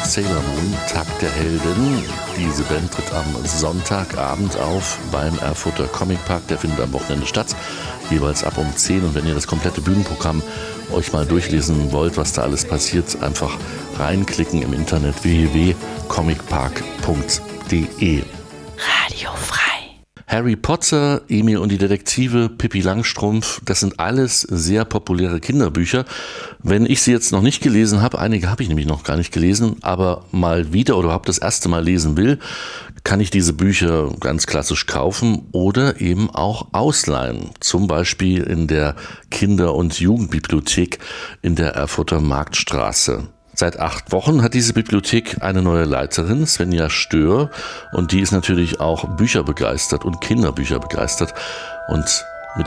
Sailor Moon, Tag der Helden. Diese Band tritt am Sonntagabend auf beim Erfurter Comicpark. Der findet am Wochenende statt, jeweils ab um 10. Und wenn ihr das komplette Bühnenprogramm euch mal durchlesen wollt, was da alles passiert, einfach reinklicken im Internet www.comicpark.de. Radio frei. Harry Potter, Emil und die Detektive, Pippi Langstrumpf, das sind alles sehr populäre Kinderbücher. Wenn ich sie jetzt noch nicht gelesen habe, einige habe ich nämlich noch gar nicht gelesen, aber mal wieder oder überhaupt das erste Mal lesen will, kann ich diese Bücher ganz klassisch kaufen oder eben auch ausleihen. Zum Beispiel in der Kinder- und Jugendbibliothek in der Erfurter Marktstraße. Seit 8 Wochen hat diese Bibliothek eine neue Leiterin, Svenja Stör, und die ist natürlich auch bücherbegeistert und Kinderbücher begeistert. Und